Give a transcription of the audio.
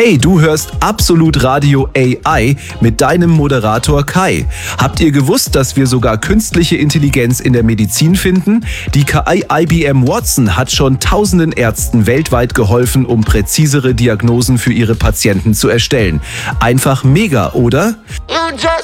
Hey, du hörst Absolut Radio AI mit deinem Moderator Kai. Habt ihr gewusst, dass wir sogar künstliche Intelligenz in der Medizin finden? Die KI IBM Watson hat schon tausenden Ärzten weltweit geholfen, um präzisere Diagnosen für ihre Patienten zu erstellen. Einfach mega, oder?